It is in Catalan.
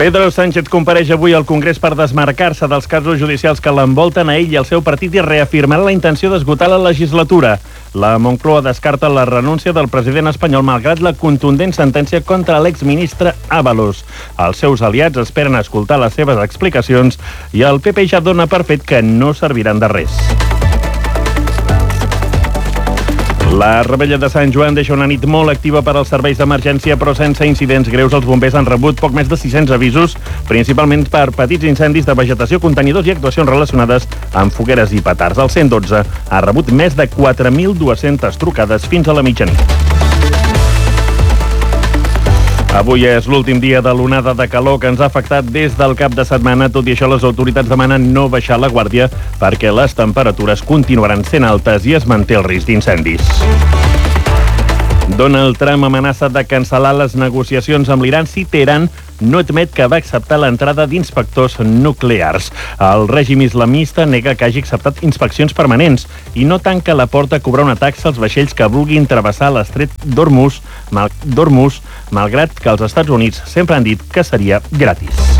Pedro Sánchez compareix avui al Congrés per desmarcar-se dels casos judicials que l'envolten a ell i al seu partit i reafirmarà la intenció d'esgotar la legislatura. La Moncloa descarta la renúncia del president espanyol malgrat la contundent sentència contra l'exministre Ábalos. Els seus aliats esperen escoltar les seves explicacions i el PP ja dona per fet que no serviran de res. La Rebella de Sant Joan deixa una nit molt activa per als serveis d'emergència, però sense incidents greus. Els bombers han rebut poc més de 600 avisos, principalment per petits incendis de vegetació, contenidors i actuacions relacionades amb fogueres i petards. El 112 ha rebut més de 4.200 trucades fins a la mitjanit. Avui és l'últim dia de l'onada de calor que ens ha afectat des del cap de setmana. Tot i això, les autoritats demanen no baixar la guàrdia perquè les temperatures continuaran sent altes i es manté el risc d'incendis. Donald Trump amenaça de cancel·lar les negociacions amb l'Iran si Teheran no admet que va acceptar l'entrada d'inspectors nuclears. El règim islamista nega que hagi acceptat inspeccions permanents i no tanca la porta a cobrar una taxa als vaixells que vulguin travessar l'estret d'Hormuz, malgrat que els Estats Units sempre han dit que seria gratis.